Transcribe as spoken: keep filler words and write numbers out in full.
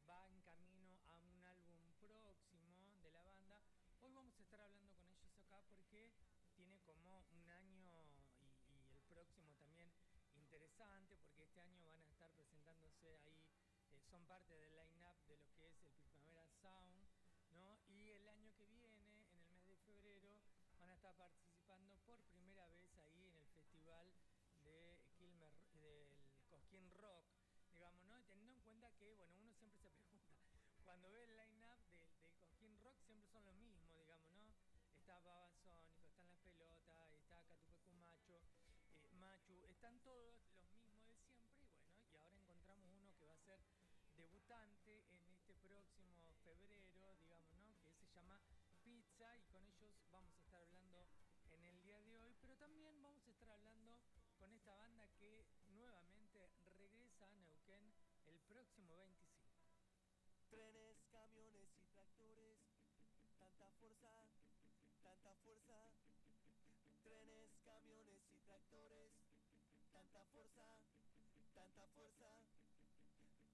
va en camino a un álbum próximo de la banda. Hoy vamos a estar hablando con ellos acá porque tiene como un año y, y el próximo también interesante, porque este año van a estar presentándose ahí, eh, son parte del line-up de lo que es el Primavera Sound, ¿no? Y el año que viene, en el mes de febrero, van a estar participando por primera vez ahí en el festival de Quilmes, del Cosquín Rock, digamos, ¿no? Y teniendo en cuenta que, bueno, uno siempre se pregunta, cuando ve el line-up del, del Cosquín Rock siempre son los mismos, digamos, ¿no? Está Babasónico, están Las Pelotas, está Catupecu Macho, eh, Machu, están todos los mismos de siempre, y bueno, y ahora encontramos uno que va a ser debutante en este próximo febrero, digamos, ¿no? Que se llama Pizza, y con ellos vamos a estar hablando en el día de hoy, pero también vamos a estar hablando con esta banda que nuevamente regresa a Neuquén el próximo veinticinco. Trenes, camiones y tractores, tanta fuerza, tanta fuerza. Trenes, camiones y tractores, tanta fuerza, tanta fuerza.